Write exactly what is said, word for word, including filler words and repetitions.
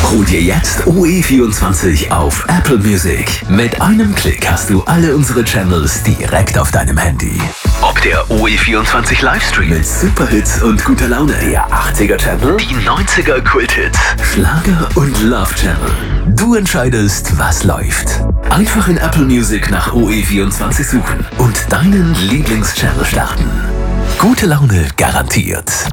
Hol dir jetzt O E vierundzwanzig auf Apple Music. Mit einem Klick hast du alle unsere Channels direkt auf deinem Handy. Ob der O E vierundzwanzig Livestream mit Superhits und guter Laune, der achtziger Channel, die neunziger Kulthits, Schlager und Love Channel. Du entscheidest, was läuft. Einfach in Apple Music nach O E vierundzwanzig suchen und deinen Lieblingschannel starten. Gute Laune garantiert.